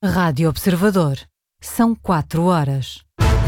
Rádio Observador. São 4 horas.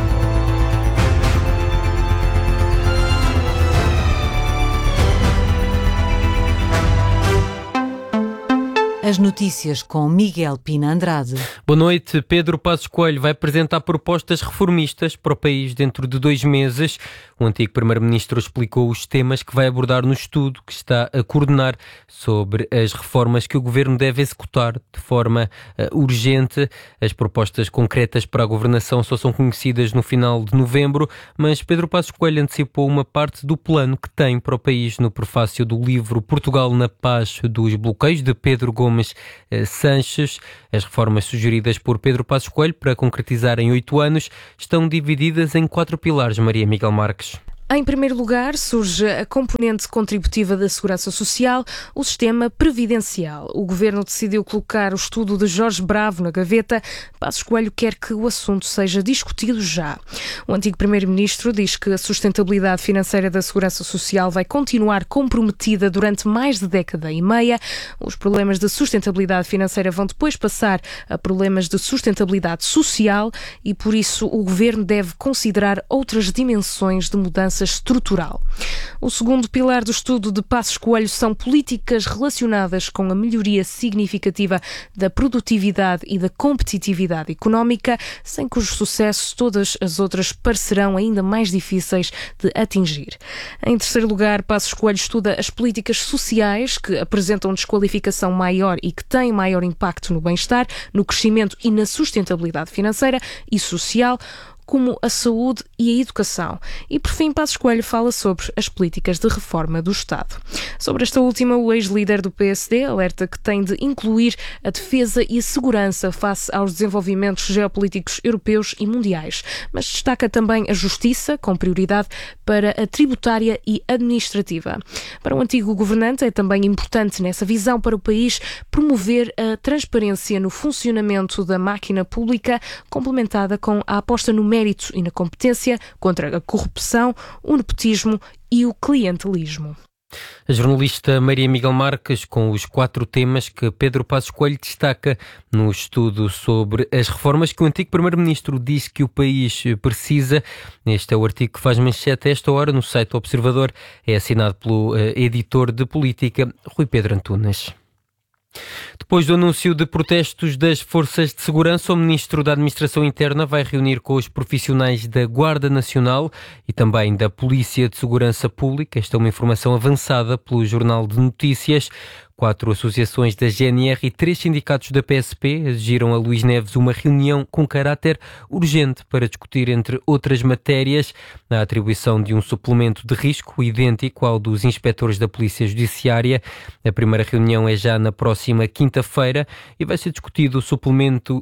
As notícias com Miguel Pina Andrade. Boa noite. Pedro Passos Coelho vai apresentar propostas reformistas para o país dentro de 2 meses. O antigo primeiro-ministro explicou os temas que vai abordar no estudo que está a coordenar sobre as reformas que o governo deve executar de forma urgente. As propostas concretas para a governação só são conhecidas no final de novembro, mas Pedro Passos Coelho antecipou uma parte do plano que tem para o país no prefácio do livro Portugal na Paz dos Bloqueios, de Pedro Gomes Sanches. As reformas sugeridas por Pedro Passos Coelho para concretizar em 8 anos estão divididas em 4 pilares. Maria Miguel Marques. Em primeiro lugar, surge a componente contributiva da Segurança Social, o sistema previdencial. O Governo decidiu colocar o estudo de Jorge Bravo na gaveta. Passos Coelho quer que o assunto seja discutido já. O antigo Primeiro-Ministro diz que a sustentabilidade financeira da Segurança Social vai continuar comprometida durante mais de década e meia. Os problemas de sustentabilidade financeira vão depois passar a problemas de sustentabilidade social e, por isso, o Governo deve considerar outras dimensões de mudança estrutural. O segundo pilar do estudo de Passos Coelho são políticas relacionadas com a melhoria significativa da produtividade e da competitividade económica, sem cujo sucesso todas as outras parecerão ainda mais difíceis de atingir. Em terceiro lugar, Passos Coelho estuda as políticas sociais que apresentam desqualificação maior e que têm maior impacto no bem-estar, no crescimento e na sustentabilidade financeira e social, como a saúde e a educação. E, por fim, Passos Coelho fala sobre as políticas de reforma do Estado. Sobre esta última, o ex-líder do PSD alerta que tem de incluir a defesa e a segurança face aos desenvolvimentos geopolíticos europeus e mundiais, mas destaca também a justiça, com prioridade para a tributária e administrativa. Para o antigo governante, é também importante, nessa visão para o país, promover a transparência no funcionamento da máquina pública, complementada com a aposta no mérito e na competência, contra a corrupção, o nepotismo e o clientelismo. A jornalista Maria Miguel Marques com os 4 temas que Pedro Passos Coelho destaca no estudo sobre as reformas que o antigo primeiro-ministro diz que o país precisa. Este é o artigo que faz manchete a esta hora no site do Observador. É assinado pelo editor de política, Rui Pedro Antunes. Depois do anúncio de protestos das forças de segurança, o Ministro da Administração Interna vai reunir com os profissionais da Guarda Nacional e também da Polícia de Segurança Pública. Esta é uma informação avançada pelo Jornal de Notícias. 4 associações da GNR e 3 sindicatos da PSP exigiram a Luís Neves uma reunião com caráter urgente para discutir, entre outras matérias, a atribuição de um suplemento de risco idêntico ao dos inspectores da Polícia Judiciária. A primeira reunião é já na próxima quinta-feira e vai ser discutido o suplemento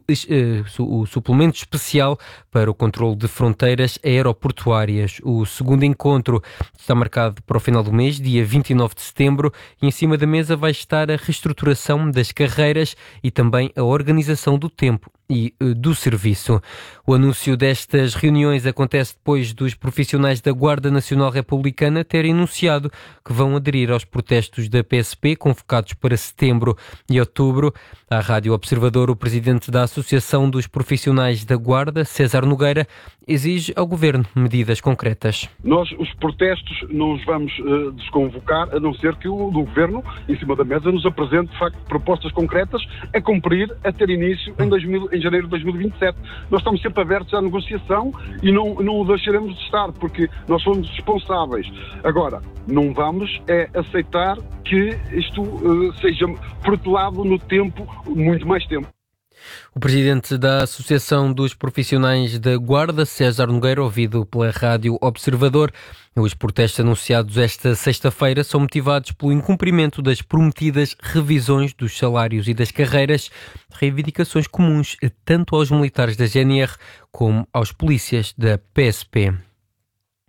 especial para o controle de fronteiras aeroportuárias. O segundo encontro está marcado para o final do mês, dia 29 de setembro, e em cima da mesa vai estar a reestruturação das carreiras e também a organização do tempo e do serviço. O anúncio destas reuniões acontece depois dos profissionais da Guarda Nacional Republicana terem anunciado que vão aderir aos protestos da PSP, convocados para setembro e outubro. À Rádio Observador, o presidente da Associação dos Profissionais da Guarda, César Nogueira, exige ao Governo medidas concretas. Nós, os protestos, não os vamos desconvocar, a não ser que o Governo, em cima da mesa, nos apresente, de facto, propostas concretas a cumprir, a ter início em janeiro de 2027. Nós estamos sempre abertos à negociação e não o deixaremos de estar, porque nós somos responsáveis. Agora, não vamos aceitar que isto seja protelado no tempo, muito mais tempo. O presidente da Associação dos Profissionais da Guarda, César Nogueira, ouvido pela Rádio Observador. Os protestos anunciados esta sexta-feira são motivados pelo incumprimento das prometidas revisões dos salários e das carreiras, reivindicações comuns tanto aos militares da GNR como aos polícias da PSP.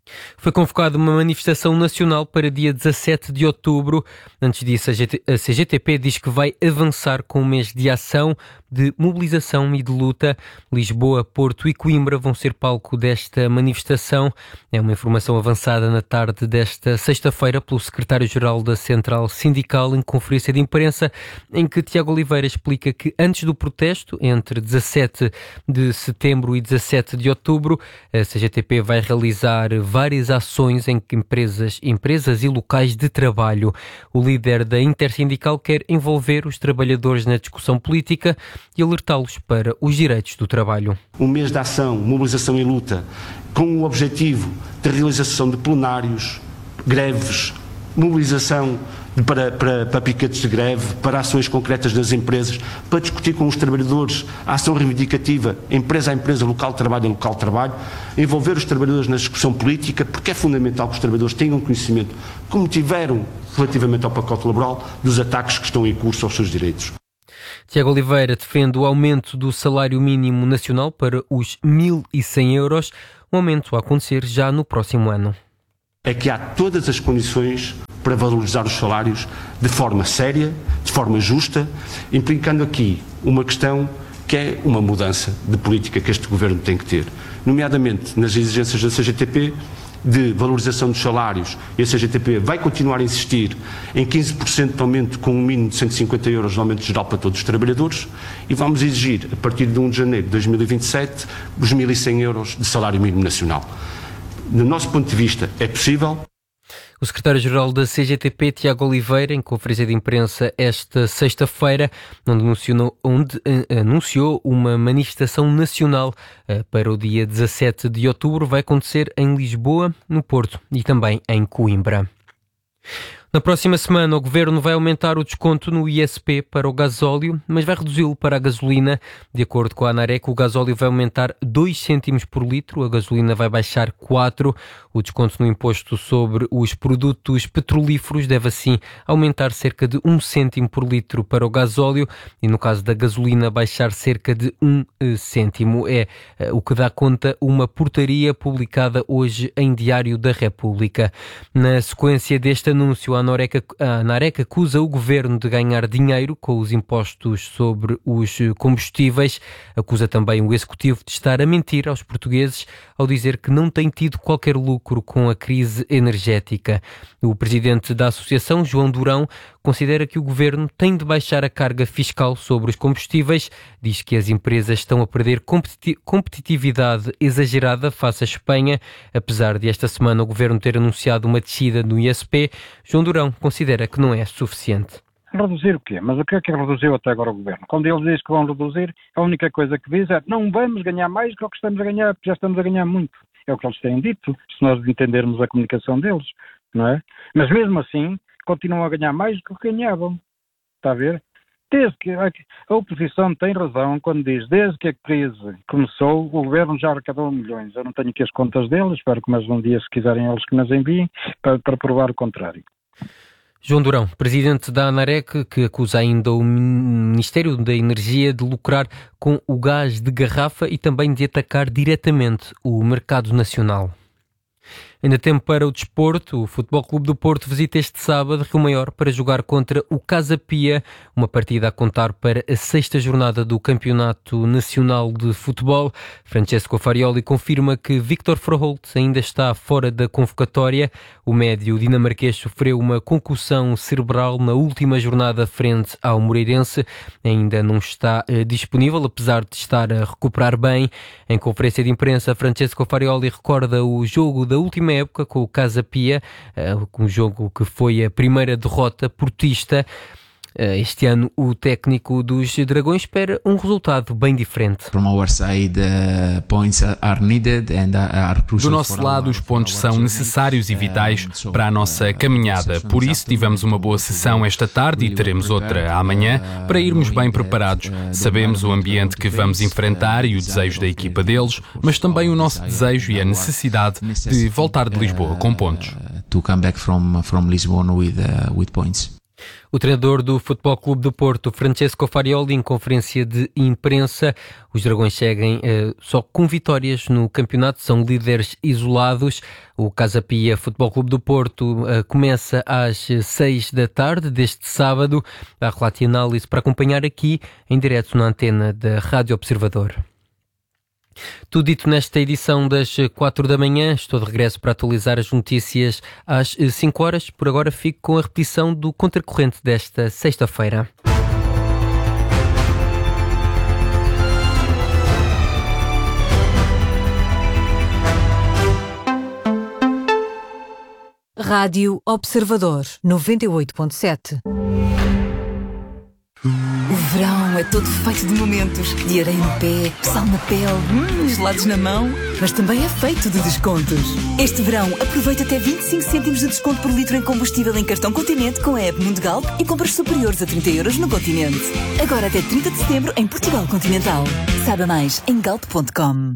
Foi convocada uma manifestação nacional para dia 17 de outubro. Antes disso, a CGTP diz que vai avançar com um mês de ação, de mobilização e de luta. Lisboa, Porto e Coimbra vão ser palco desta manifestação. É uma informação avançada na tarde desta sexta-feira pelo secretário-geral da Central Sindical em conferência de imprensa, em que Tiago Oliveira explica que antes do protesto, entre 17 de setembro e 17 de outubro, a CGTP vai realizar várias ações em que empresas e locais de trabalho. O líder da Intersindical quer envolver os trabalhadores na discussão política e alertá-los para os direitos do trabalho. Um mês de ação, mobilização e luta, com o objetivo de realização de plenários, greves, mobilização para piquetes de greve, para ações concretas das empresas, para discutir com os trabalhadores a ação reivindicativa, empresa a empresa, local de trabalho a local de trabalho, envolver os trabalhadores na discussão política, porque é fundamental que os trabalhadores tenham conhecimento, como tiveram relativamente ao pacote laboral, dos ataques que estão em curso aos seus direitos. Tiago Oliveira defende o aumento do salário mínimo nacional para os 1.100 euros, um aumento a acontecer já no próximo ano. É que há todas as condições para valorizar os salários de forma séria, de forma justa, implicando aqui uma questão que é uma mudança de política que este Governo tem que ter, nomeadamente nas exigências da CGTP de valorização dos salários, e a CGTP vai continuar a insistir em 15% de aumento com um mínimo de 150 euros de aumento geral para todos os trabalhadores, e vamos exigir, a partir de 1 de janeiro de 2027, os 1.100 euros de salário mínimo nacional. Do nosso ponto de vista, é possível. O secretário-geral da CGTP, Tiago Oliveira, em conferência de imprensa esta sexta-feira, onde anunciou uma manifestação nacional para o dia 17 de outubro. Vai acontecer em Lisboa, no Porto e também em Coimbra. Na próxima semana, o Governo vai aumentar o desconto no ISP para o gasóleo, mas vai reduzi-lo para a gasolina. De acordo com a ANAREC, o gasóleo vai aumentar 2 cêntimos por litro, a gasolina vai baixar 4. O desconto no imposto sobre os produtos petrolíferos deve assim aumentar cerca de 1 cêntimo por litro para o gasóleo e, no caso da gasolina, baixar cerca de 1 cêntimo. É o que dá conta uma portaria publicada hoje em Diário da República. Na sequência deste anúncio, a ANAREC acusa o Governo de ganhar dinheiro com os impostos sobre os combustíveis. Acusa também o Executivo de estar a mentir aos portugueses ao dizer que não tem tido qualquer lucro com a crise energética. O presidente da Associação, João Durão, considera que o Governo tem de baixar a carga fiscal sobre os combustíveis. Diz que as empresas estão a perder competitividade exagerada face à Espanha. Apesar de esta semana o Governo ter anunciado uma descida no ISP, João Durão considera que não é suficiente. Reduzir o quê? Mas o que é que reduziu até agora o Governo? Quando eles dizem que vão reduzir, a única coisa que diz é não vamos ganhar mais do que o que estamos a ganhar, porque já estamos a ganhar muito. É o que eles têm dito, se nós entendermos a comunicação deles, não é? Mas mesmo assim, continuam a ganhar mais do que o que ganhavam. Está a ver? Desde que a oposição tem razão quando diz, desde que a crise começou, o Governo já arrecadou milhões. Eu não tenho aqui as contas deles, espero que mais um dia, se quiserem eles, que nas enviem, para provar o contrário. João Durão, presidente da ANAREC, que acusa ainda o Ministério da Energia de lucrar com o gás de garrafa e também de atacar diretamente o mercado nacional. Ainda tempo para o desporto. O Futebol Clube do Porto visita este sábado Rio Maior para jogar contra o Casa Pia, uma partida a contar para a 6ª jornada do Campeonato Nacional de Futebol. Francesco Farioli confirma que Victor Froholt ainda está fora da convocatória. O médio dinamarquês sofreu uma concussão cerebral na última jornada frente ao Moreirense. Ainda não está disponível, apesar de estar a recuperar bem. Em conferência de imprensa, Francesco Farioli recorda o jogo da última época com o Casa Pia, um jogo que foi a primeira derrota portista. Este ano o técnico dos Dragões espera um resultado bem diferente. Do nosso lado, os pontos são necessários e vitais para a nossa caminhada. Por isso, tivemos uma boa sessão esta tarde e teremos outra amanhã para irmos bem preparados. Sabemos o ambiente que vamos enfrentar e o desejo da equipa deles, mas também o nosso desejo e a necessidade de voltar de Lisboa com pontos. O treinador do Futebol Clube do Porto, Francesco Farioli, em conferência de imprensa, os Dragões seguem só com vitórias no campeonato, são líderes isolados. O Casa Pia Futebol Clube do Porto começa às 6 da tarde deste sábado. Há relato e análise para acompanhar aqui em direto na antena da Rádio Observador. Tudo dito nesta edição das 4 da manhã. Estou de regresso para atualizar as notícias às 5 horas. Por agora fico com a repetição do Contracorrente desta sexta-feira. Rádio Observador 98.7. O verão é todo feito de momentos, de areia no pé, sal na pele, gelados na mão, mas também é feito de descontos. Este verão aproveita até 25 cêntimos de desconto por litro em combustível em cartão Continente com a app Mundo Galp e compras superiores a 30 € no Continente. Agora até 30 de setembro em Portugal Continental. Saiba mais em galp.com.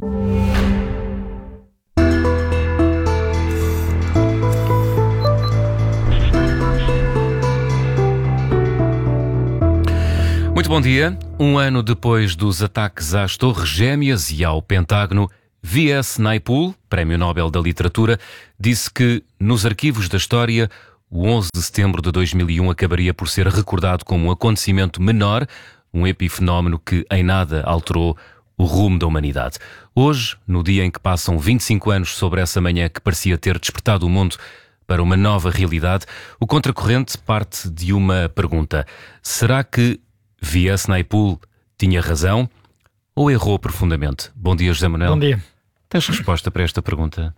Muito bom dia. Um ano depois dos ataques às Torres Gêmeas e ao Pentágono, V.S. Naipaul, Prémio Nobel da Literatura, disse que nos arquivos da história o 11 de setembro de 2001 acabaria por ser recordado como um acontecimento menor, um epifenómeno que em nada alterou o rumo da humanidade. Hoje, no dia em que passam 25 anos sobre essa manhã que parecia ter despertado o mundo para uma nova realidade, o Contracorrente parte de uma pergunta. Será que V.S. Naipaul tinha razão ou errou profundamente? Bom dia, José Manuel. Bom dia. Tens resposta para esta pergunta?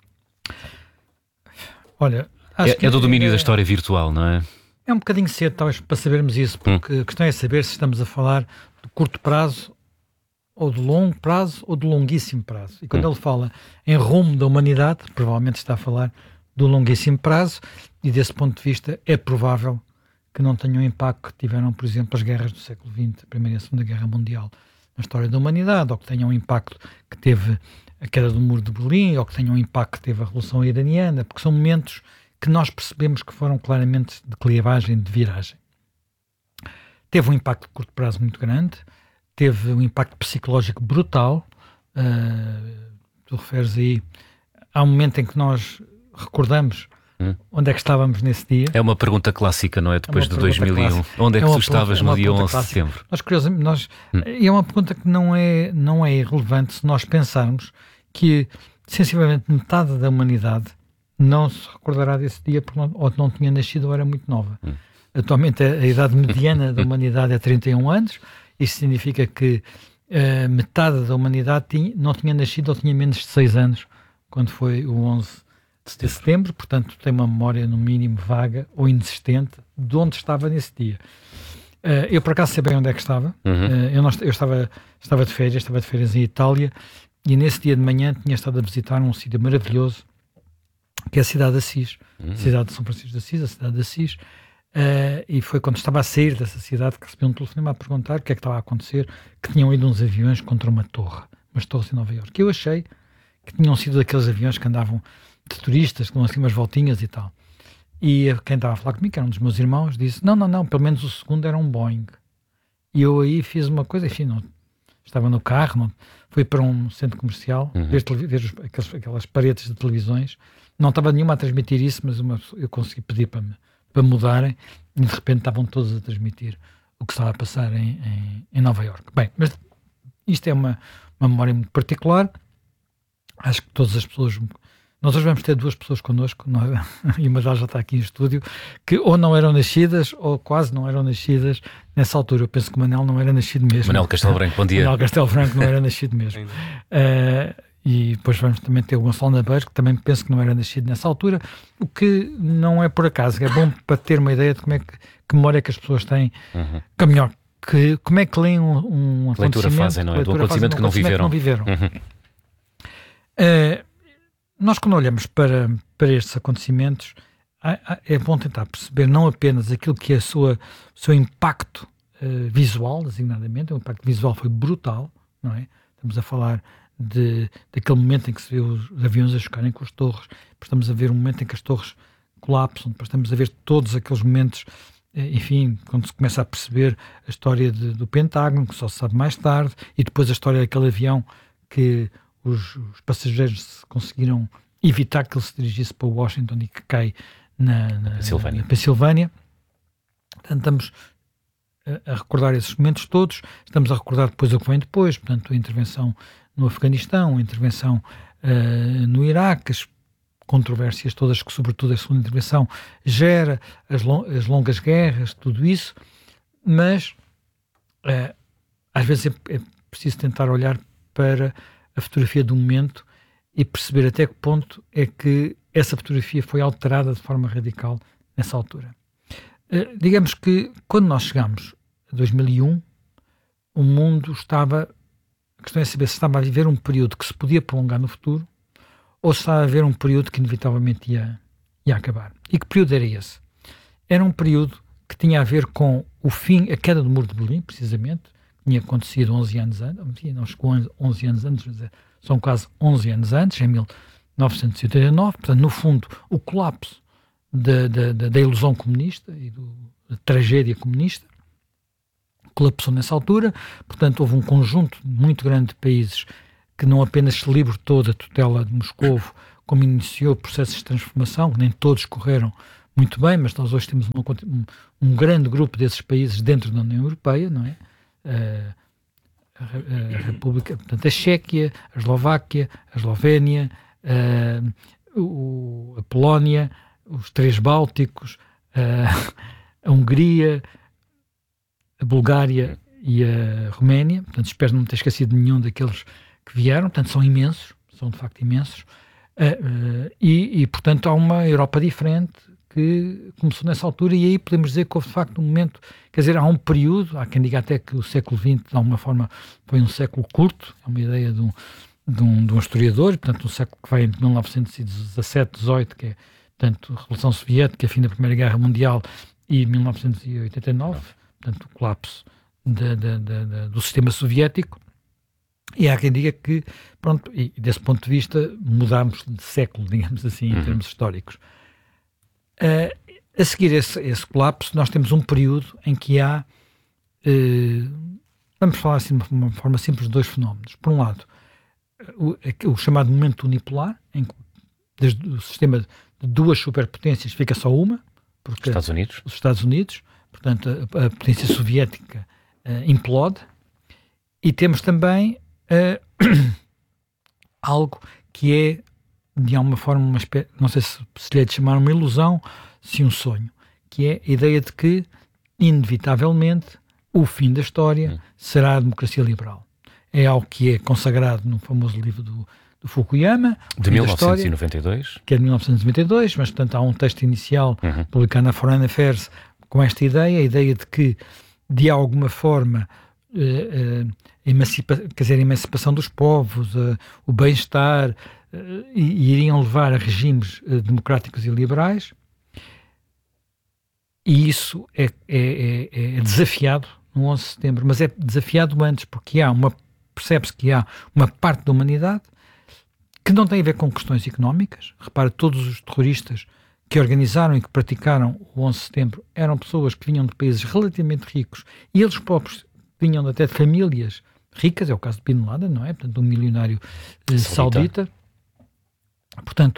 Olha, acho que é do domínio da história virtual, não é? É um bocadinho cedo, talvez, para sabermos isso, porque a questão é saber se estamos a falar de curto prazo, ou de longo prazo, ou de longuíssimo prazo. E quando ele fala em rumo da humanidade, provavelmente está a falar do longuíssimo prazo, e desse ponto de vista é provável que não tenham o impacto que tiveram, por exemplo, as guerras do século XX, a Primeira e a Segunda Guerra Mundial, na história da humanidade, ou que tenham o impacto que teve a queda do Muro de Berlim, ou que tenham o impacto que teve a Revolução Iraniana, porque são momentos que nós percebemos que foram claramente de clivagem, de viragem. Teve um impacto de curto prazo muito grande, teve um impacto psicológico brutal. Tu referes aí, há um momento em que nós recordamos onde é que estávamos nesse dia. É uma pergunta clássica, não é? Depois de 2001. Clássica. Onde é que tu estavas no dia 11 de setembro? É uma pergunta que não é irrelevante se nós pensarmos que sensivelmente metade da humanidade não se recordará desse dia porque não tinha nascido ou era muito nova. Atualmente a idade mediana da humanidade é 31 anos. Isso significa que metade da humanidade não tinha nascido ou tinha menos de 6 anos quando foi o 11 de setembro, portanto tem uma memória no mínimo vaga ou inexistente de onde estava nesse dia. Eu por acaso sei bem onde é que estava. Eu estava de férias em Itália, e nesse dia de manhã tinha estado a visitar um sítio maravilhoso que é a cidade de Assis, a cidade de São Francisco de Assis, a cidade de Assis, e foi quando estava a sair dessa cidade que recebi um telefonema a perguntar o que é que estava a acontecer, que tinham ido uns aviões contra umas torres em Nova Iorque. Eu achei que tinham sido daqueles aviões que andavam de turistas, que dão assim umas voltinhas e tal. E quem estava a falar comigo, que era um dos meus irmãos, disse, não, pelo menos o segundo era um Boeing. E eu aí fiz uma coisa, enfim, estava no carro, fui para um centro comercial, ver aquelas paredes de televisões, não estava nenhuma a transmitir isso, mas eu consegui pedir para mudarem, e de repente estavam todos a transmitir o que estava a passar em Nova Iorque. Bem, mas isto é uma memória muito particular. Acho que todas as pessoas... Nós hoje vamos ter 2 pessoas connosco, e uma delas já está aqui em estúdio, que ou não eram nascidas, ou quase não eram nascidas nessa altura. Eu penso que o Manel não era nascido mesmo. Manel Castelo Branco, bom dia. Manel Castelo Branco não era nascido mesmo. E depois vamos também ter o Gonçalo Nabeiro, que também penso que não era nascido nessa altura, o que não é por acaso, é bom para ter uma ideia de que memória que as pessoas têm, que melhor, como é que leem um acontecimento. Leitura fazem, não é? Do acontecimento que não viveram. Nós, quando olhamos para estes acontecimentos, é bom tentar perceber não apenas aquilo que é o seu impacto visual, designadamente. O impacto visual foi brutal, não é? Estamos a falar daquele momento em que se vê os aviões a chocarem com as torres, estamos a ver um momento em que as torres colapsam, estamos a ver todos aqueles momentos enfim, quando se começa a perceber a história do Pentágono, que só se sabe mais tarde, e depois a história daquele avião que os passageiros conseguiram evitar que ele se dirigisse para Washington e que cai na Pensilvânia. Portanto, estamos a recordar esses momentos todos, estamos a recordar depois o que vem depois, portanto, a intervenção no Afeganistão, a intervenção no Iraque, as controvérsias todas que, sobretudo, a segunda intervenção gera, as longas guerras, tudo isso, mas às vezes é preciso tentar olhar para a fotografia do momento e perceber até que ponto é que essa fotografia foi alterada de forma radical nessa altura. Digamos que quando nós chegámos a 2001, o mundo estava, a questão é saber se estava a viver um período que se podia prolongar no futuro ou se estava a haver um período que inevitavelmente ia acabar. E que período era esse? Era um período que tinha a ver com o fim, a queda do Muro de Berlim, precisamente, que tinha acontecido 11 anos antes, não chegou 11 anos antes, mas são quase 11 anos antes, em 1989, portanto, no fundo, o colapso da ilusão comunista e da tragédia comunista colapsou nessa altura. Portanto, houve um conjunto muito grande de países que não apenas se libertou da tutela de Moscovo, como iniciou processos de transformação, que nem todos correram muito bem, mas nós hoje temos um grande grupo desses países dentro da União Europeia, não é? A República, portanto, a Chequia, a Eslováquia, a Eslovénia, a Polónia, os três Bálticos, a Hungria, a Bulgária e a Roménia. Portanto, espero não ter esquecido nenhum daqueles que vieram. Portanto, são imensos, são de facto imensos. E, portanto, há uma Europa diferente que começou nessa altura, e aí podemos dizer que houve de facto um momento, quer dizer, há um período, há quem diga até que o século XX de alguma forma foi um século curto, é uma ideia de um historiador, portanto um século que vai entre 1917, 18, que é, portanto, a Revolução Soviética, fim da Primeira Guerra Mundial, e 1989, portanto o colapso do sistema soviético. E há quem diga que, pronto, e desse ponto de vista mudámos de século, digamos assim, em termos históricos. A seguir esse colapso, nós temos um período em que há, vamos falar assim de uma forma simples, de dois fenómenos. Por um lado, o chamado momento unipolar, em que desde o sistema de duas superpotências fica só uma, porque os Estados Unidos, portanto a potência soviética implode, e temos também algo que é, de alguma forma, uma espécie, não sei se lhe é de chamar uma ilusão, se um sonho, que é a ideia de que, inevitavelmente, o fim da história será a democracia liberal. É algo que é consagrado no famoso livro do Fukuyama, de 1992, história, que é de 1992, mas, portanto, há um texto inicial publicado na Foreign Affairs com esta ideia, a ideia de que, de alguma forma, a emancipação dos povos, o bem-estar, e iriam levar a regimes democráticos e liberais, e isso é desafiado no 11 de setembro, mas é desafiado antes, porque percebe-se que há uma parte da humanidade que não tem a ver com questões económicas. Repara, todos os terroristas que organizaram e que praticaram o 11 de setembro eram pessoas que vinham de países relativamente ricos, e eles próprios vinham até de famílias ricas, é o caso de Bin Laden, não é? Portanto, um milionário saudita. Portanto,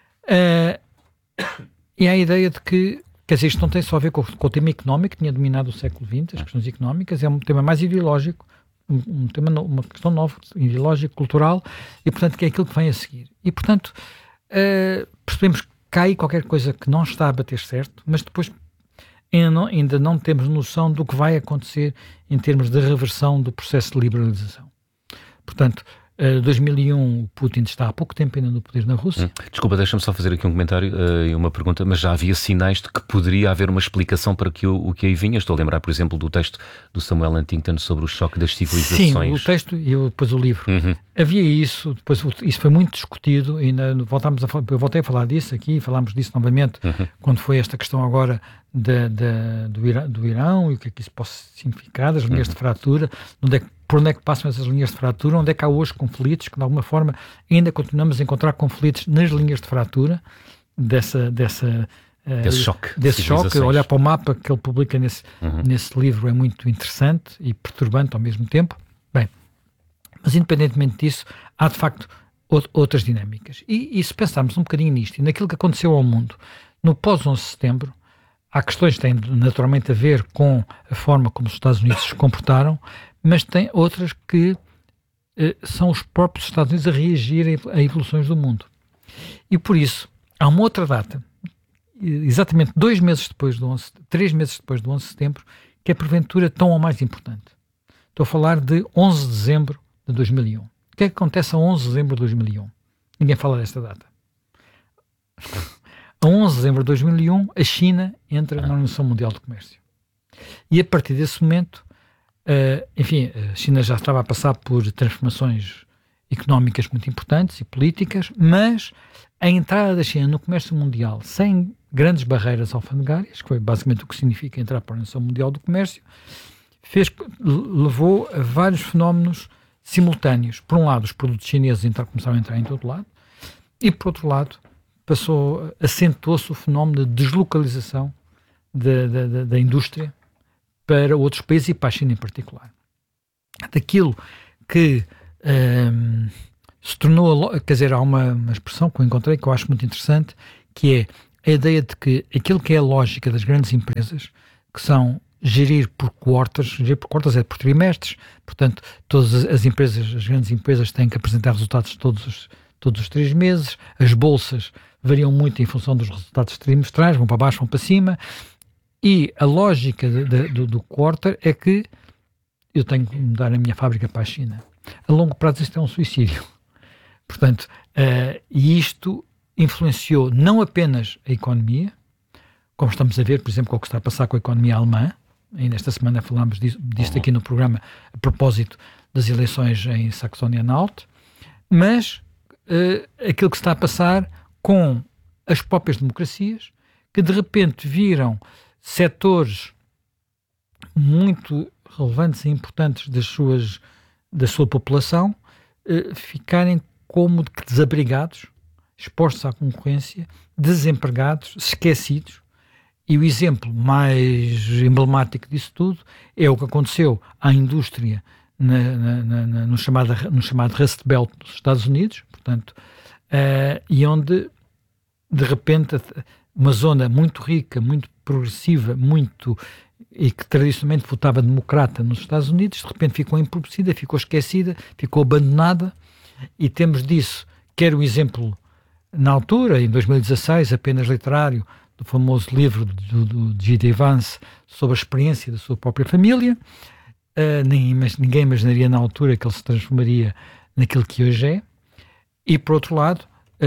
e há a ideia de que, quer dizer, isto não tem só a ver com o tema económico que tinha dominado o século XX, as questões económicas, é um tema mais ideológico, uma questão nova, ideológico, cultural, e portanto que é aquilo que vem a seguir. E portanto, percebemos que cai qualquer coisa que não está a bater certo, mas depois ainda não temos noção do que vai acontecer em termos de reversão do processo de liberalização. Portanto, 2001, o Putin está há pouco tempo ainda no poder na Rússia. Desculpa, deixa-me só fazer aqui um comentário e uma pergunta, mas já havia sinais de que poderia haver uma explicação para o que aí vinha. Estou a lembrar, por exemplo, do texto do Samuel Huntington sobre o choque das civilizações. Sim, o texto e depois o livro. Havia isso, depois isso foi muito discutido, e eu voltei a falar disso aqui, falámos disso novamente, quando foi esta questão agora do Irão e o que é que isso pode significar, das linhas de fratura, por onde é que passam essas linhas de fratura, onde é que há hoje conflitos, que de alguma forma ainda continuamos a encontrar conflitos nas linhas de fratura dessa desse choque. Olhar para o mapa que ele publica nesse livro é muito interessante e perturbante ao mesmo tempo. Bem, mas independentemente disso, há de facto outras dinâmicas. E se pensarmos um bocadinho nisto e naquilo que aconteceu ao mundo no pós-11 de setembro, há questões que têm naturalmente a ver com a forma como os Estados Unidos se comportaram, mas tem outras que são os próprios Estados Unidos a reagir a evoluções do mundo. E por isso, há uma outra data, exatamente 3 meses depois do 11 de setembro, que é porventura tão ou mais importante. Estou a falar de 11 de dezembro de 2001. O que é que acontece a 11 de dezembro de 2001? Ninguém fala desta data. A 11 de dezembro de 2001, a China entra na Organização Mundial do Comércio. E a partir desse momento, a China já estava a passar por transformações económicas muito importantes e políticas, mas a entrada da China no comércio mundial sem grandes barreiras alfandegárias, que foi basicamente o que significa entrar para a Organização Mundial do Comércio, levou a vários fenómenos simultâneos. Por um lado, os produtos chineses começaram a entrar em todo lado, e por outro lado, acentuou-se o fenómeno de deslocalização da indústria para outros países e para a China em particular. Daquilo que se tornou, quer dizer, há uma expressão que eu encontrei que eu acho muito interessante, que é a ideia de que aquilo que é a lógica das grandes empresas, que são gerir por quartas é por trimestres, portanto, todas as grandes empresas têm que apresentar resultados todos os 3 meses, as bolsas variam muito em função dos resultados trimestrais, vão para baixo, vão para cima, e a lógica do quarter é que eu tenho que mudar a minha fábrica para a China. A longo prazo isto é um suicídio. Portanto, e isto influenciou não apenas a economia, como estamos a ver, por exemplo, com o que está a passar com a economia alemã. Ainda esta semana falámos disto aqui no programa a propósito das eleições em Saxónia-Anhalt, mas aquilo que está a passar com as próprias democracias, que de repente viram setores muito relevantes e importantes da sua população ficarem como que desabrigados, expostos à concorrência, desempregados, esquecidos. E o exemplo mais emblemático disso tudo é o que aconteceu à indústria no chamado Rust Belt dos Estados Unidos, portanto, e onde, de repente, uma zona muito rica, muito progressiva, e que tradicionalmente votava democrata nos Estados Unidos, de repente ficou empobrecida, ficou esquecida, ficou abandonada, e temos disso, quer o exemplo na altura, em 2016, apenas literário, do famoso livro do G.D. Vance sobre a experiência da sua própria família. Ninguém imaginaria na altura que ele se transformaria naquilo que hoje é. E, por outro lado,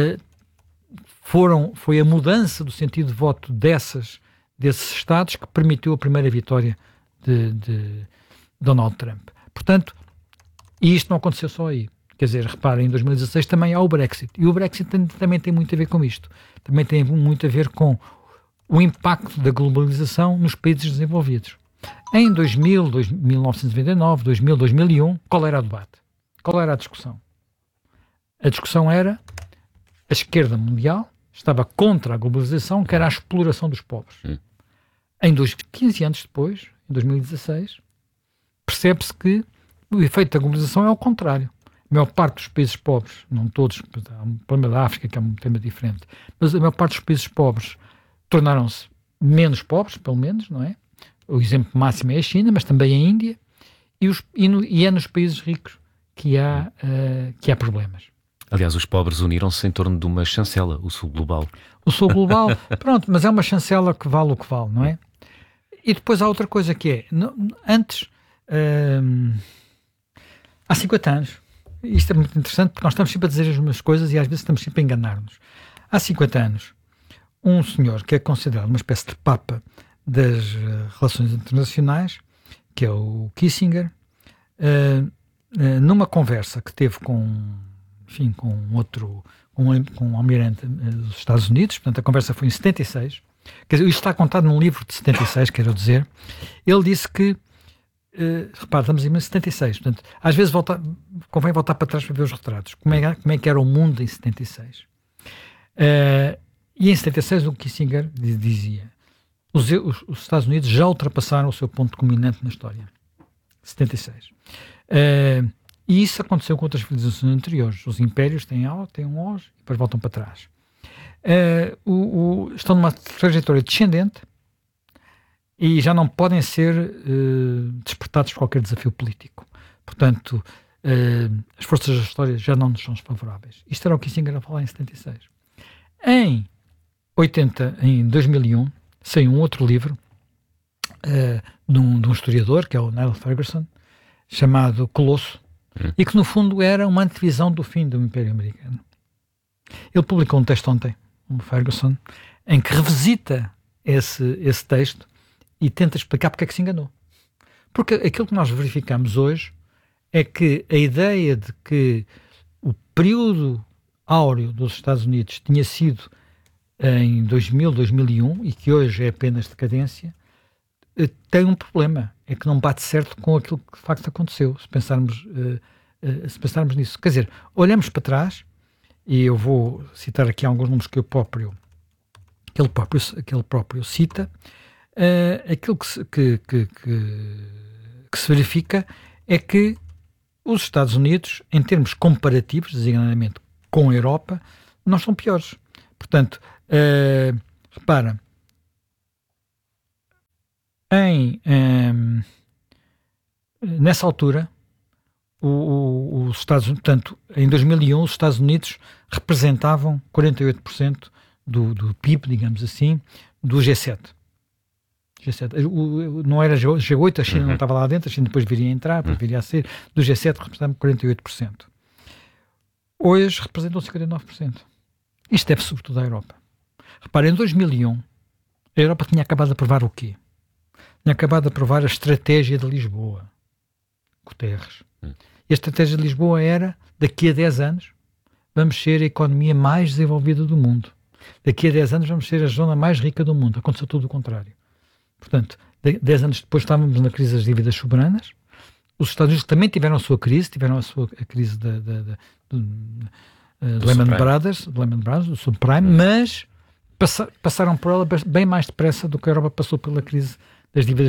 foi a mudança do sentido de voto desses Estados que permitiu a primeira vitória de Donald Trump. Portanto, e isto não aconteceu só aí. Quer dizer, reparem, em 2016 também há o Brexit. E o Brexit também tem muito a ver com isto. Também tem muito a ver com o impacto da globalização nos países desenvolvidos. Em 2000, 1999, 2000, 2001, qual era o debate? Qual era a discussão? A discussão era a esquerda mundial estava contra a globalização, que era a exploração dos pobres. 15 anos depois, em 2016, percebe-se que o efeito da globalização é ao contrário. A maior parte dos países pobres, não todos, há um problema da África que é um tema diferente, mas a maior parte dos países pobres tornaram-se menos pobres, pelo menos, não é? O exemplo máximo é a China, mas também a Índia, e é nos países ricos que há problemas. Aliás, os pobres uniram-se em torno de uma chancela, o Sul Global. O Sul Global, pronto, mas é uma chancela que vale o que vale, não é? E depois há outra coisa que é, antes, há 50 anos, isto é muito interessante porque nós estamos sempre a dizer as mesmas coisas e às vezes estamos sempre a enganar-nos. Há 50 anos, um senhor que é considerado uma espécie de papa das relações internacionais, que é o Kissinger, numa conversa que teve com um almirante dos Estados Unidos, portanto a conversa foi em 76, quer dizer, isto está contado num livro de 76, quero dizer, ele disse que, repare, estamos em 76, portanto, às vezes convém voltar para trás para ver os retratos, como é que era o mundo em 76. E em 76 o Kissinger dizia: os Estados Unidos já ultrapassaram o seu ponto culminante na história. 76. E isso aconteceu com outras civilizações anteriores. Os impérios têm um auge e depois voltam para trás. Estão numa trajetória descendente e já não podem ser despertados por qualquer desafio político. Portanto, as forças da história já não nos são favoráveis. Isto era o que Kissinger a falar em 76. Em 2001, saiu um outro livro de um historiador, que é o Niall Ferguson, chamado Colosso, e que no fundo era uma antevisão do fim do Império Americano. Ele publicou um texto ontem, o Ferguson, em que revisita esse texto e tenta explicar porque é que se enganou. Porque aquilo que nós verificamos hoje é que a ideia de que o período áureo dos Estados Unidos tinha sido em 2000, 2001 e que hoje é apenas decadência, tem um problema, é que não bate certo com aquilo que de facto aconteceu, se pensarmos nisso. Quer dizer, olhamos para trás, e eu vou citar aqui alguns números que ele próprio cita. Aquilo que se verifica é que os Estados Unidos, em termos comparativos, designadamente com a Europa, não são piores. Portanto, repara, nessa altura, os Estados Unidos, portanto, em 2001, os Estados Unidos representavam 48% do PIB, digamos assim, do G7. Não era G8, a China não estava lá dentro, a China depois viria a entrar, depois viria a ser, do G7 representavam 48%. Hoje representam 59%. Isto deve sobretudo à Europa. Repara, em 2001, a Europa tinha acabado de aprovar o quê? Tinha acabado de aprovar a estratégia de Lisboa, Guterres. E a estratégia de Lisboa era, daqui a 10 anos, vamos ser a economia mais desenvolvida do mundo. Daqui a 10 anos vamos ser a zona mais rica do mundo. Aconteceu tudo o contrário. Portanto, 10 anos depois estávamos na crise das dívidas soberanas. Os Estados Unidos também tiveram a sua crise, a crise do Lehman Brothers, do subprime, mas passaram por ela bem mais depressa do que a Europa passou pela crise das dívidas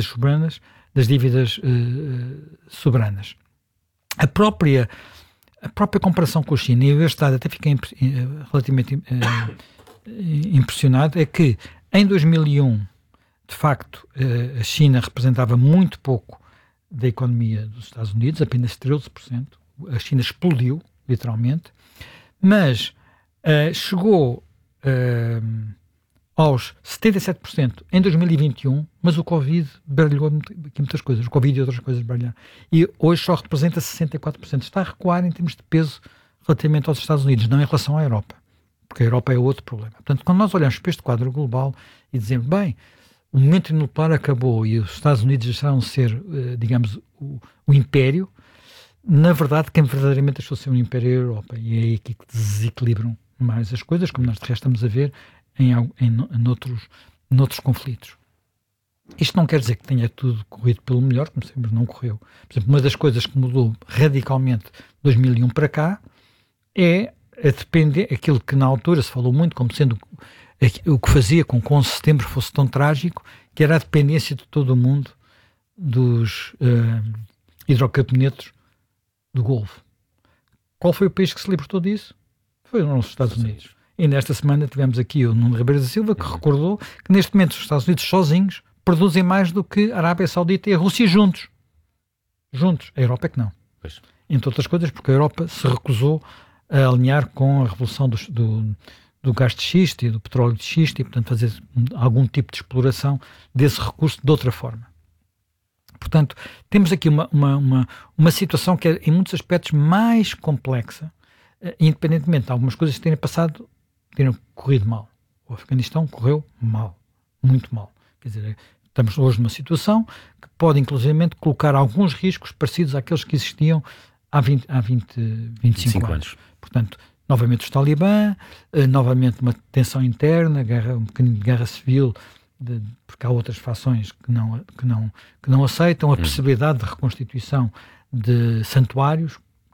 soberanas. A própria comparação com a China, e eu este dado até fiquei relativamente impressionado, é que em 2001, de facto, a China representava muito pouco da economia dos Estados Unidos, apenas 13%. A China explodiu, literalmente, mas chegou aos 77% em 2021, mas o Covid baralhou aqui muitas coisas. O Covid e outras coisas baralharam. E hoje só representa 64%. Está a recuar em termos de peso relativamente aos Estados Unidos, não em relação à Europa. Porque a Europa é outro problema. Portanto, quando nós olhamos para este quadro global e dizemos, bem, o momento nuclear acabou e os Estados Unidos deixaram de ser, digamos, o império, na verdade, quem verdadeiramente deixou de ser um império é a Europa. E é aqui que desequilibram mais as coisas, como nós de resto estamos a ver noutros conflitos. Isto não quer dizer que tenha tudo corrido pelo melhor, como sempre não correu. Por exemplo, uma das coisas que mudou radicalmente de 2001 para cá é a depender, aquilo que na altura se falou muito como sendo o que fazia com que 11 de setembro fosse tão trágico, que era a dependência de todo o mundo dos hidrocarbonetos do Golfo. Qual foi o país que se libertou disso? Foi os Estados Unidos. E nesta semana tivemos aqui o Nuno Ribeiro da Silva, que recordou que neste momento os Estados Unidos sozinhos produzem mais do que a Arábia Saudita e a Rússia juntos. A Europa é que não. Pois. Entre outras coisas, porque a Europa se recusou a alinhar com a revolução do gás de xisto e do petróleo de xisto e, portanto, fazer algum tipo de exploração desse recurso de outra forma. Portanto, temos aqui uma situação que é, em muitos aspectos, mais complexa, independentemente de algumas coisas terem corrido mal. O Afeganistão correu mal, muito mal. Quer dizer, estamos hoje numa situação que pode, inclusivamente, colocar alguns riscos parecidos àqueles que existiam há 25 anos. Portanto, novamente os Talibã, novamente uma tensão interna, um bocadinho de guerra civil, porque há outras fações que não aceitam, a possibilidade de reconstituição de santuários,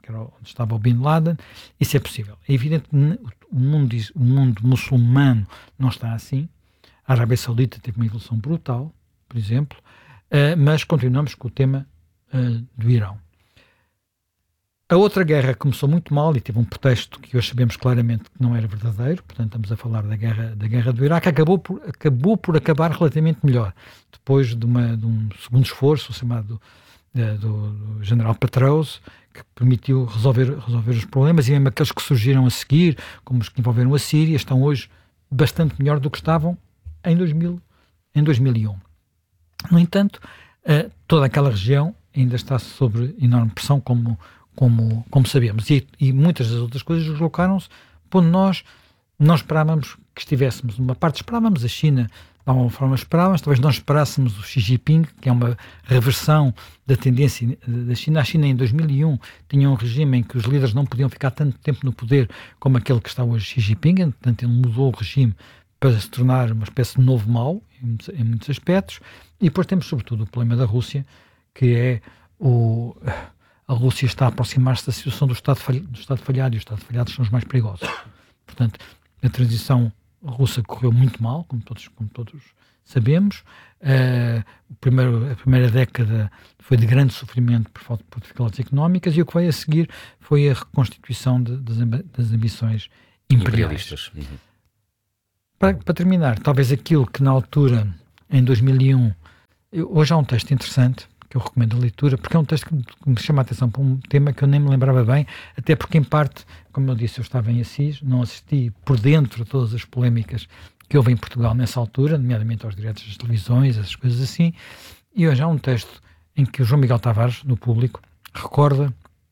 que era onde estava o Bin Laden, isso é possível. É evidente que o mundo muçulmano não está assim. A Arábia Saudita teve uma evolução brutal, por exemplo, mas continuamos com o tema do Irão. A outra guerra começou muito mal e teve um pretexto que hoje sabemos claramente que não era verdadeiro, portanto estamos a falar da guerra do Iraque, acabou por acabar relativamente melhor, depois de um segundo esforço chamado do general Petraeus, que permitiu resolver os problemas, e mesmo aqueles que surgiram a seguir, como os que envolveram a Síria, estão hoje bastante melhor do que estavam em 2001. No entanto, toda aquela região ainda está sob enorme pressão, como sabemos, e muitas das outras coisas deslocaram-se, quando nós não esperávamos que estivéssemos. Uma parte esperávamos, a China, de alguma forma esperávamos, talvez não esperássemos o Xi Jinping, que é uma reversão da tendência da China. A China, em 2001, tinha um regime em que os líderes não podiam ficar tanto tempo no poder como aquele que está hoje Xi Jinping, portanto ele mudou o regime para se tornar uma espécie de novo mau, em muitos aspectos, e depois temos sobretudo o problema da Rússia, que é a Rússia está a aproximar-se da situação do Estado falhado, e os Estados falhados são os mais perigosos. Portanto, a transição russa correu muito mal, como todos sabemos. A primeira década foi de grande sofrimento por dificuldades económicas, e o que veio a seguir foi a reconstituição das ambições imperialistas. Para terminar, talvez aquilo que na altura, em 2001, hoje há um texto interessante que eu recomendo a leitura, porque é um texto que me chama a atenção para um tema que eu nem me lembrava bem, até porque, em parte, como eu disse, eu estava em Assis, não assisti por dentro a todas as polémicas que houve em Portugal nessa altura, nomeadamente aos direitos das televisões, essas coisas assim, e hoje há um texto em que o João Miguel Tavares, no Público, recorda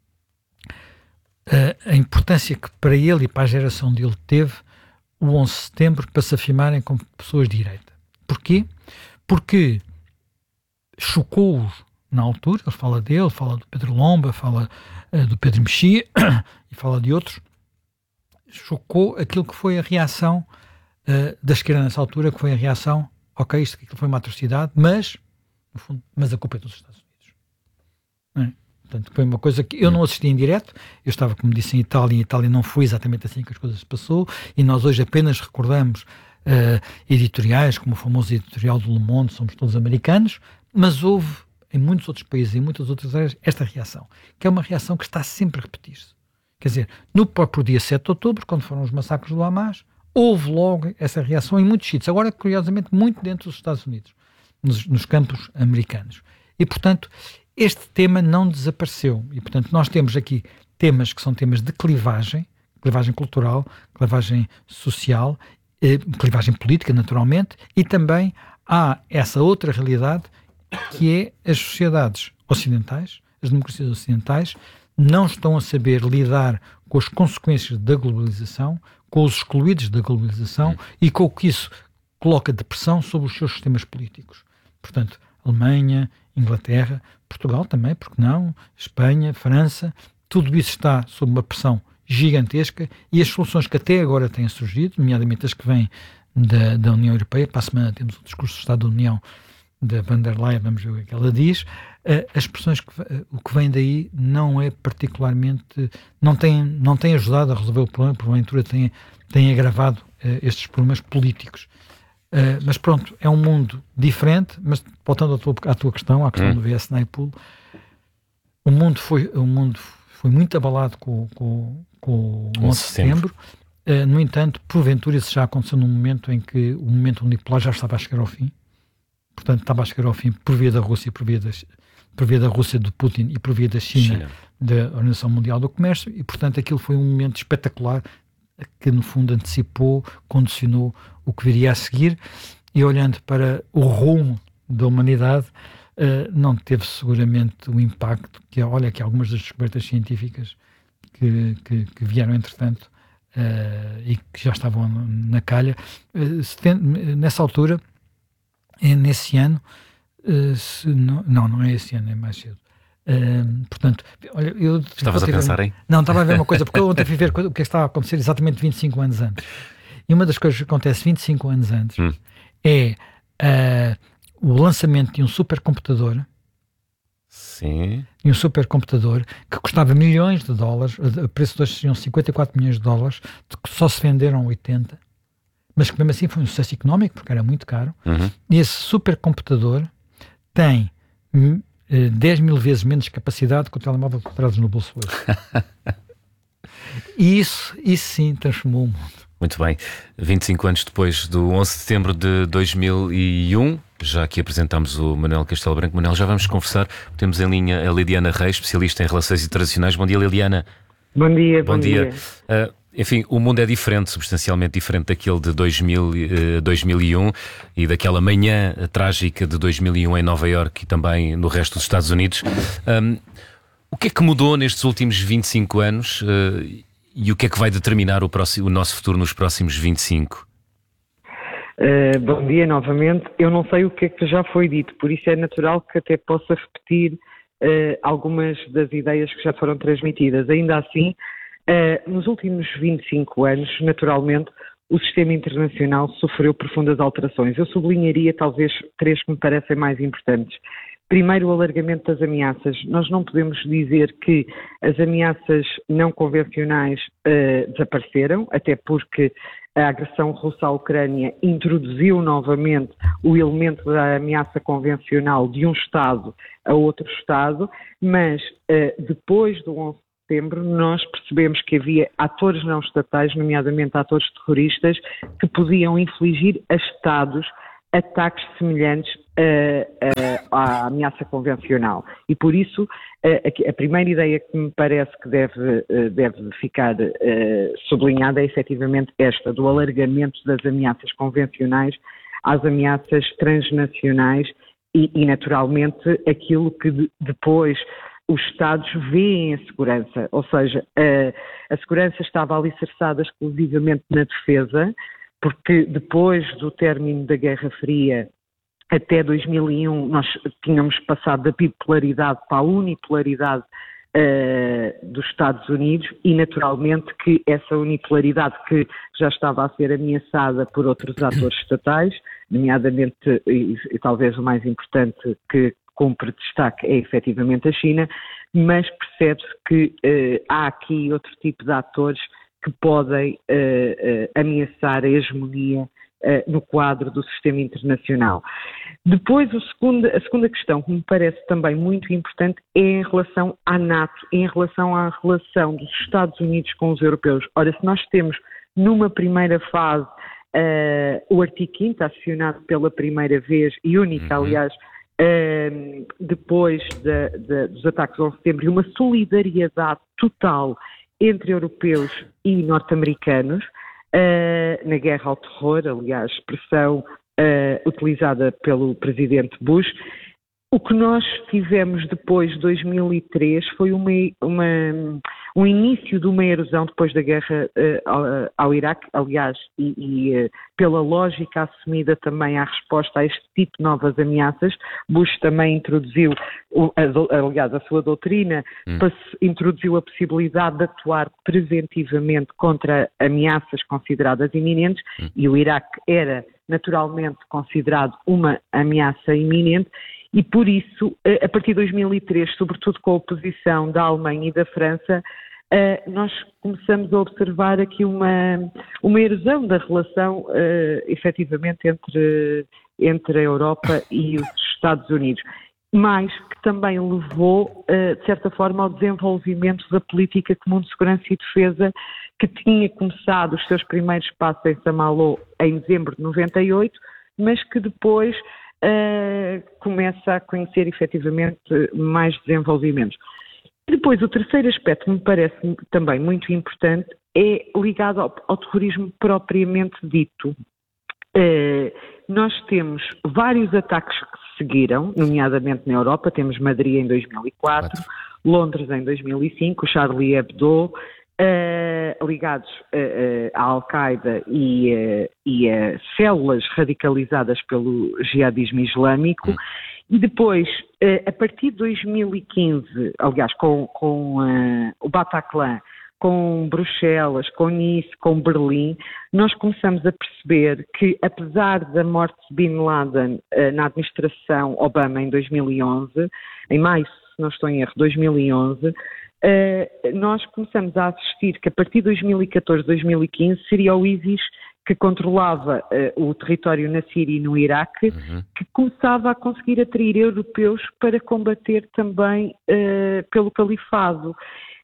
a importância que para ele e para a geração dele teve o 11 de setembro para se afirmarem como pessoas de direita. Porquê? Porque chocou-os na altura, ele fala dele, fala do Pedro Lomba, fala do Pedro Mexia e fala de outros, chocou aquilo que foi a reação da esquerda nessa altura, que foi a reação, ok, isto aquilo foi uma atrocidade, mas, no fundo, a culpa é dos Estados Unidos. Não é? Portanto, foi uma coisa que eu não assisti em direto, eu estava, como disse, em Itália, e em Itália não foi exatamente assim que as coisas se passou, e nós hoje apenas recordamos editoriais, como o famoso editorial do Le Monde, somos todos americanos, mas houve em muitos outros países, em muitas outras áreas, esta reação, que é uma reação que está sempre a repetir-se. Quer dizer, no próprio dia 7 de outubro, quando foram os massacres do Hamas, houve logo essa reação em muitos sítios, agora, curiosamente, muito dentro dos Estados Unidos, nos campos americanos. E, portanto, este tema não desapareceu. E, portanto, nós temos aqui temas que são temas de clivagem cultural, clivagem social, clivagem política, naturalmente, e também há essa outra realidade, que é as sociedades ocidentais, as democracias ocidentais, não estão a saber lidar com as consequências da globalização, com os excluídos da globalização e com o que isso coloca de pressão sobre os seus sistemas políticos. Portanto, Alemanha, Inglaterra, Portugal também, porque não, Espanha, França, tudo isso está sob uma pressão gigantesca, e as soluções que até agora têm surgido, nomeadamente as que vêm da União Europeia, para a semana temos o discurso do Estado da União da Van der Leyen, vamos ver o que ela diz, as pressões, o que vem daí não é particularmente, não tem ajudado a resolver o problema, porventura tem agravado estes problemas políticos. Mas pronto, é um mundo diferente, mas voltando à tua questão, à questão do VS Naipool, o mundo foi muito abalado com o 11 de setembro. No entanto, porventura isso já aconteceu num momento em que o momento unipolar já estava a chegar ao fim. Portanto, estava a chegar ao fim por via da Rússia, por via da Rússia de Putin e por via da China, da Organização Mundial do Comércio, e portanto aquilo foi um momento espetacular que no fundo antecipou, condicionou o que viria a seguir, e olhando para o rumo da humanidade, não teve seguramente o impacto que algumas das descobertas científicas que vieram entretanto e que já estavam na calha, nessa altura, nesse ano, não é esse ano, é mais cedo. Portanto, olha, eu estavas a pensar em? Não, estava a ver uma coisa, porque eu ontem fui ver o que estava a acontecer exatamente 25 anos antes. E uma das coisas que acontece 25 anos antes é o lançamento de um supercomputador Sim. E um supercomputador que custava milhões de dólares, o preço de hoje seriam 54 milhões de dólares, que só se venderam 80, mas que mesmo assim foi um sucesso económico, porque era muito caro. E esse supercomputador tem 10 mil vezes menos capacidade que o telemóvel que trazes no bolso hoje. E isso sim transformou o mundo. Muito bem. 25 anos depois do 11 de setembro de 2001, já aqui apresentámos o Manuel Castelo Branco. Manuel, já vamos conversar. Temos em linha a Liliana Reis, especialista em relações internacionais. Bom dia, Liliana. Bom dia. Bom dia. Enfim, o mundo é diferente, substancialmente diferente daquele de 2001 e daquela manhã trágica de 2001 em Nova Iorque e também no resto dos Estados Unidos. O que é que mudou nestes últimos 25 anos e o que é que vai determinar o nosso futuro nos próximos 25? Bom dia novamente. Eu não sei o que é que já foi dito, por isso é natural que até possa repetir algumas das ideias que já foram transmitidas. Ainda assim, nos últimos 25 anos, naturalmente, o sistema internacional sofreu profundas alterações. Eu sublinharia talvez 3 que me parecem mais importantes. Primeiro, o alargamento das ameaças. Nós não podemos dizer que as ameaças não convencionais desapareceram, até porque a agressão russa à Ucrânia introduziu novamente o elemento da ameaça convencional de um Estado a outro Estado, mas depois do 11 de setembro nós percebemos que havia atores não estatais, nomeadamente atores terroristas, que podiam infligir a Estados ataques semelhantes à ameaça convencional. E por isso, a primeira ideia que me parece que deve ficar sublinhada é efetivamente esta, do alargamento das ameaças convencionais às ameaças transnacionais e naturalmente, aquilo que depois os Estados veem a segurança, ou seja, a segurança estava alicerçada exclusivamente na defesa, porque depois do término da Guerra Fria até 2001 nós tínhamos passado da bipolaridade para a unipolaridade dos Estados Unidos e naturalmente que essa unipolaridade que já estava a ser ameaçada por outros atores estatais, nomeadamente e talvez o mais importante que cumpre destaque é efetivamente a China, mas percebe-se que há aqui outro tipo de atores que podem ameaçar a hegemonia no quadro do sistema internacional. Depois, a segunda questão que me parece também muito importante é em relação à NATO, em relação à relação dos Estados Unidos com os europeus. Ora, se nós temos numa primeira fase o artigo 5º acionado pela primeira vez e única, aliás, depois dos ataques do 11 de setembro, e uma solidariedade total entre europeus e norte-americanos na guerra ao terror, aliás, expressão utilizada pelo presidente Bush. O que nós tivemos depois de 2003 foi um início de uma erosão depois da guerra ao Iraque, aliás, e pela lógica assumida também à resposta a este tipo de novas ameaças. Bush também introduziu, aliás, a sua doutrina introduziu a possibilidade de atuar preventivamente contra ameaças consideradas iminentes e o Iraque era naturalmente considerado uma ameaça iminente. E por isso, a partir de 2003, sobretudo com a oposição da Alemanha e da França, nós começamos a observar aqui uma erosão da relação, efetivamente, entre a Europa e os Estados Unidos, mas que também levou, de certa forma, ao desenvolvimento da política comum de segurança e defesa, que tinha começado os seus primeiros passos em Saint-Malo em dezembro de 98, mas que depois começa a conhecer efetivamente mais desenvolvimentos. Depois, o terceiro aspecto que me parece também muito importante é ligado ao terrorismo propriamente dito. Nós temos vários ataques que se seguiram, nomeadamente na Europa. Temos Madrid em 2004, Londres em 2005, o Charlie Hebdo, ligados à Al-Qaeda e a células radicalizadas pelo jihadismo islâmico. E depois, a partir de 2015, aliás, com o Bataclan, com Bruxelas, com Nice, com Berlim, nós começamos a perceber que, apesar da morte de Bin Laden na administração Obama em 2011, em maio se não estou em erro, 2011, nós começamos a assistir que a partir de 2014, 2015, seria o ISIS que controlava o território na Síria e no Iraque, que começava a conseguir atrair europeus para combater também pelo califado.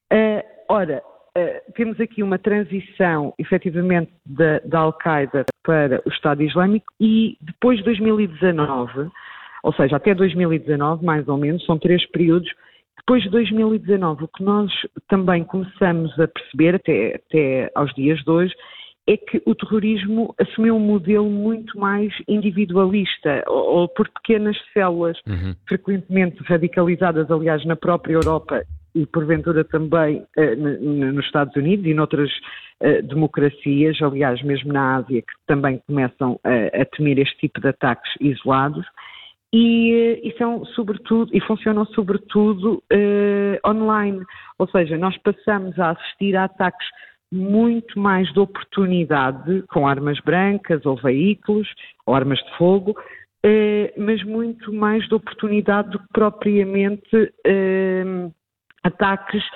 Temos aqui uma transição, efetivamente, da Al-Qaeda para o Estado Islâmico e depois de 2019, ou seja, até 2019, mais ou menos, são 3 períodos. Depois de 2019, o que nós também começamos a perceber, até aos dias de hoje, é que o terrorismo assumiu um modelo muito mais individualista, ou por pequenas células, frequentemente radicalizadas, aliás, na própria Europa e porventura também nos Estados Unidos e noutras democracias, aliás, mesmo na Ásia, que também começam a temer este tipo de ataques isolados. E funcionam sobretudo online, ou seja, nós passamos a assistir a ataques muito mais de oportunidade, com armas brancas ou veículos, ou armas de fogo, mas muito mais de oportunidade do que propriamente ataques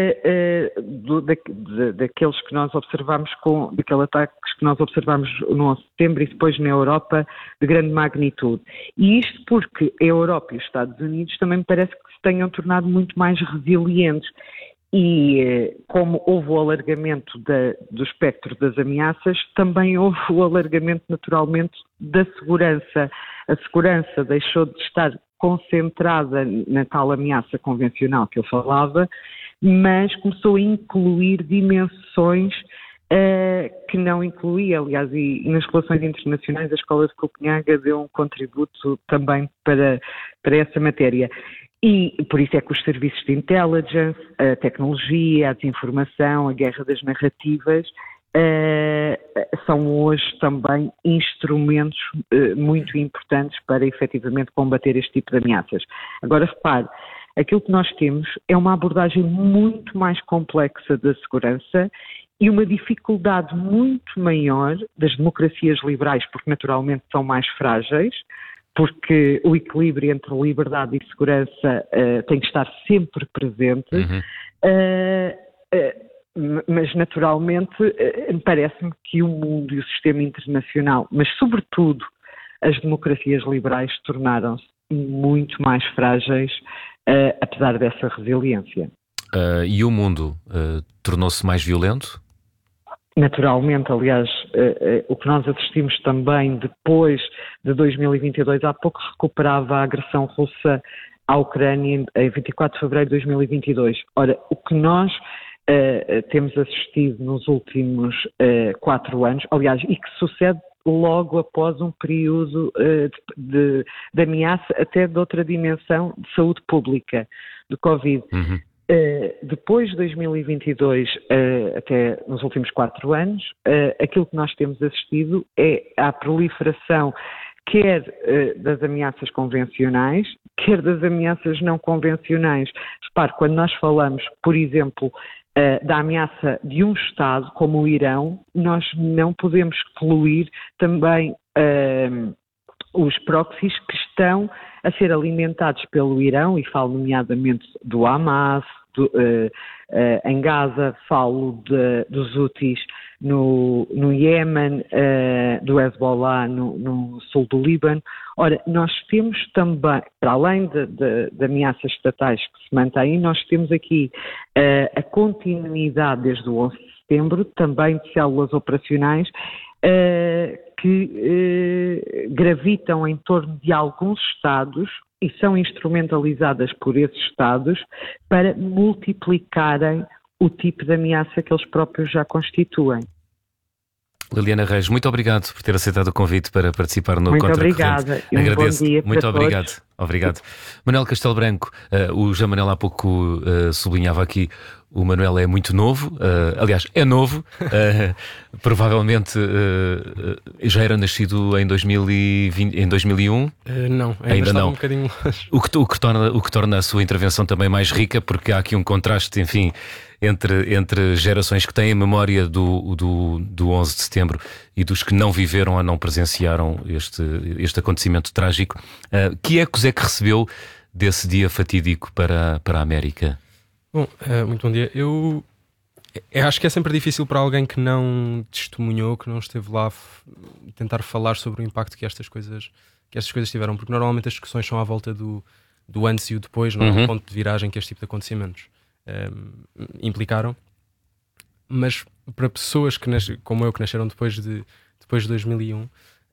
daqueles que nós observamos daqueles ataques que nós observamos no 11 de setembro e depois na Europa de grande magnitude. E isto porque a Europa e os Estados Unidos também me parece que se tenham tornado muito mais resilientes. E como houve o alargamento do espectro das ameaças, também houve o alargamento naturalmente da segurança. A segurança deixou de estar concentrada na tal ameaça convencional que eu falava, mas começou a incluir dimensões que não incluía, aliás, e nas relações internacionais a Escola de Copenhaga deu um contributo também para essa matéria. E por isso é que os serviços de intelligence, a tecnologia, a desinformação, a guerra das narrativas são hoje também instrumentos muito importantes para efetivamente combater este tipo de ameaças. Agora repare, aquilo que nós temos é uma abordagem muito mais complexa da segurança e uma dificuldade muito maior das democracias liberais, porque naturalmente são mais frágeis, porque o equilíbrio entre liberdade e segurança tem que estar sempre presente, mas naturalmente parece-me que o mundo e o sistema internacional, mas sobretudo as democracias liberais, tornaram-se muito mais frágeis, apesar dessa resiliência. E o mundo tornou-se mais violento? Naturalmente, aliás, o que nós assistimos também depois de 2022, há pouco se recuperava a agressão russa à Ucrânia em 24 de fevereiro de 2022. Ora, o que nós temos assistido nos últimos 4 anos, aliás, e que sucede logo após um período de ameaça até de outra dimensão de saúde pública, do Covid. Depois de 2022, até nos últimos 4 anos, aquilo que nós temos assistido é a proliferação quer das ameaças convencionais, quer das ameaças não convencionais. Repare, quando nós falamos, por exemplo, da ameaça de um Estado como o Irão, nós não podemos excluir também os proxies que estão a ser alimentados pelo Irão, e falo nomeadamente do Hamas, em Gaza, falo dos Houthis no Iémen, do Hezbollah no sul do Líbano. Ora, nós temos também, para além de ameaças estatais que se mantêm, nós temos aqui a continuidade desde o 11 de setembro, também de células operacionais que gravitam em torno de alguns Estados e são instrumentalizadas por esses Estados para multiplicarem o tipo de ameaça que eles próprios já constituem. Liliana Reis, muito obrigado por ter aceitado o convite para participar no Contracorrente. Muito obrigada. Agradeço. Bom dia muito para obrigado. Todos. Obrigado. Manuel Castelo Branco, o João Manuel há pouco sublinhava aqui, o Manuel é muito novo, aliás, é novo, provavelmente já era nascido em 2001? Não, ainda não. Um bocadinho longe. O que torna a sua intervenção também mais rica, porque há aqui um contraste, enfim, entre gerações que têm a memória do 11 de setembro e dos que não viveram ou não presenciaram este acontecimento trágico. Que ecos é que recebeu desse dia fatídico para a América? Bom, muito bom dia. Eu acho que é sempre difícil para alguém que não testemunhou, que não esteve lá, tentar falar sobre o impacto que estas coisas tiveram, porque normalmente as discussões são à volta do antes e o depois, não é o ponto de viragem que este tipo de acontecimentos implicaram. Mas para pessoas como eu, que nasceram depois de 2001,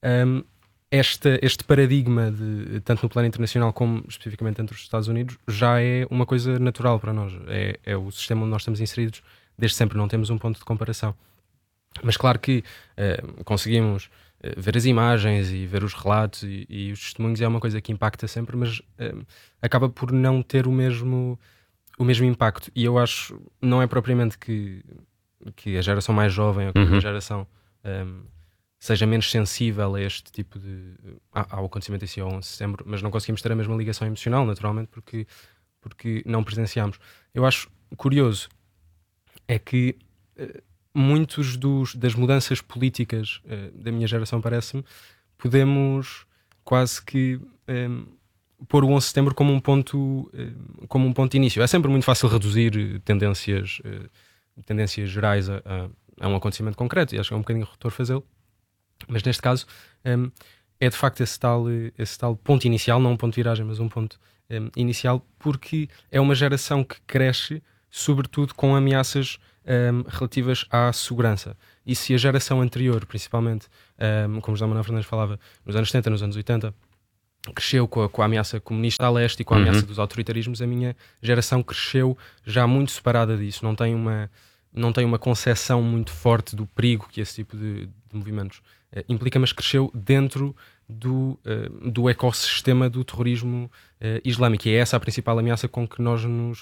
este paradigma, tanto no plano internacional como especificamente dentro dos Estados Unidos, já é uma coisa natural para nós. É o sistema onde nós estamos inseridos desde sempre, não temos um ponto de comparação. Mas claro que conseguimos ver as imagens e ver os relatos e os testemunhos, é uma coisa que impacta sempre, mas acaba por não ter o mesmo impacto. E eu acho, não é propriamente que a geração mais jovem ou que a geração seja menos sensível a este tipo ao acontecimento em si, ao 11 de setembro, mas não conseguimos ter a mesma ligação emocional, naturalmente, porque não presenciámos. Eu acho curioso é que muitos das mudanças políticas da minha geração, parece-me, podemos quase que pôr o 11 de setembro como um ponto de início. É sempre muito fácil reduzir tendências gerais a um acontecimento concreto, e acho que é um bocadinho redutor fazê-lo, mas neste caso é de facto esse tal ponto inicial, não um ponto de viragem, mas um ponto inicial, porque é uma geração que cresce sobretudo com ameaças relativas à segurança. E se a geração anterior, principalmente, como José Manuel Fernandes falava, nos anos 70, nos anos 80, cresceu com a ameaça comunista a leste e com a ameaça dos autoritarismos, a minha geração cresceu já muito separada disso, não tem uma concepção muito forte do perigo que esse tipo de movimentos implica, mas cresceu dentro do ecossistema do terrorismo islâmico, e é essa a principal ameaça com que nós nos